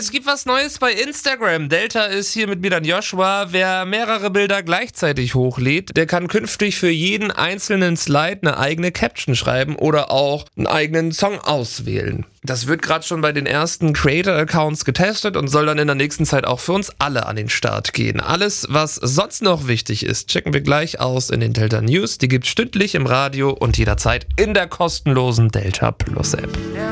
Es gibt was Neues bei Instagram. Delta ist hier mit mir dann Joshua. Wer mehrere Bilder gleichzeitig hochlädt, der kann künftig für jeden einzelnen Slide eine eigene Caption schreiben oder auch einen eigenen Song auswählen. Das wird gerade schon bei den ersten Creator-Accounts getestet und soll dann in der nächsten Zeit auch für uns alle an den Start gehen. Alles, was sonst noch wichtig ist, checken wir gleich aus in den Delta News. Die gibt's stündlich im Radio und jederzeit in der kostenlosen Delta Plus App.